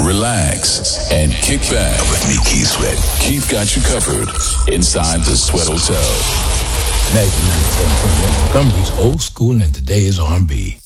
relax, and kick back with me, Keith Sweat. Keith got you covered inside the Sweat Hotel. 1997, Montgomery's old school and today's R&B.